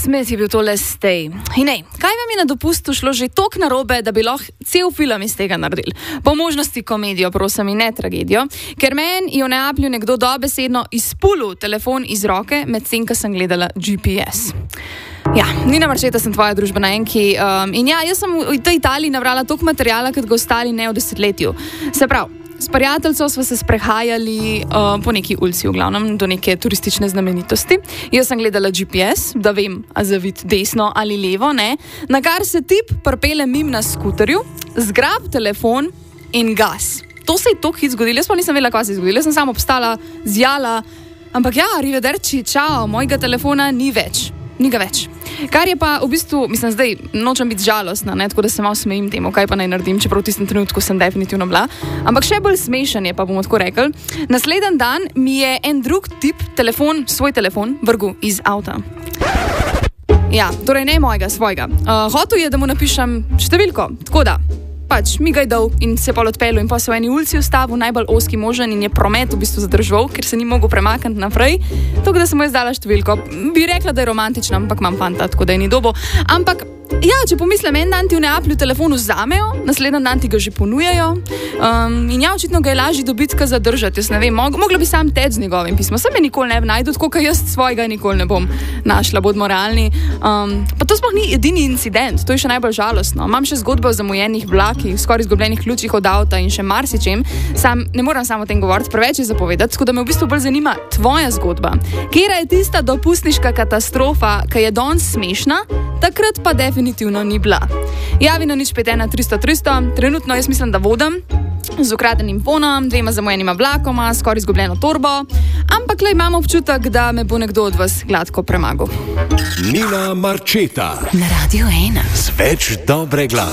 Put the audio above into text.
Smith je bil tole stej. In nej, kaj vam je na dopustu šlo že toliko narobe, da bi lahko cel film iz tega naredili? Po možnosti komedijo, prosim, in ne tragedijo, ker meni je v Neaplju nekdo dobesedno izpulil telefon iz roke, medtem ko sem gledala GPS. Ja, Nina Marčeta sem tvoja družbena enki in ja, jaz sem v tej Italiji nabrala toliko materijala, kot ga ostali ne v desetletju. Se pravi, s prijateljcem smo se sprehajali po neki ulici, v glavnem do neke turistične znamenitosti. Jaz sem gledala GPS, da vem, a zavit desno ali levo, ne. Na kar se tip prpele mim na skuterju, zgrab telefon in gas. To se je toliko hit zgodilo, jaz pa nisem vedela, kaj se je zgodilo. Jaz sem samo obstala, zjala, ampak ja, arrivederci, čao, mojega telefona ni več. Ni ga več. Kar je pa v bistvu, mislim, zdaj nočem biti žalostna, ne, tako da se malo smejim temu, kaj pa naj naredim, čeprav v tistem trenutku sem definitivno bila. Ampak še bolj smešen je, pa bomo tako rekli. Naslednji dan mi je en drug tip svoj telefon vrgel iz avta. Ja, torej ne mojega, svojega. Hotel je, da mu napišem številko, tako da pač mi ga je dal in se pol odpeljal in pa se v eni ulici ustavil, najbolj ozki možen in je promet v bistvu zadržal, ker se ni mogel premakniti naprej, tako da sem mu jaz dala številko. Bi rekla, da je romantična, ampak imam fanta, tako da je ni dobo. Ampak ja, če pomislim, en dan ti v Neaplju telefon vzamejo, naslednji dan ti ga že ponujajo in ja, očitno ga je lažje dobiti, ka zadržati, jaz ne vem, mogla bi sam teči z njegovim pismom, sem me nikoli ne bi najdel, tako ka jaz svojega nikoli ne bom našla, bodimo realni. Pa to sploh ni edini incident, to je še najbolj žalostno. Imam še zgodbe o zamujenih vlakih, skoraj izgubljenih ključih od avta in še marsičem. Ne moram samo o tem govoriti, preveč je zapovedati, tako da me v bistvu bolj zanima tvoja zgodba. Katera je tista dopustniška katastrofa, ki je danes smešna, takrat pa definitivno ni bila. Javi na 051 300 300, trenutno jaz mislim, da vodim z ukradenim fonom, 2 zamujenima vlakoma, skoraj izgubljeno torbo, ampak le imam občutek, da me bo nekdo od vas gladko premagal. Nina Marčeta na Radio 1 z več dobre glasbe.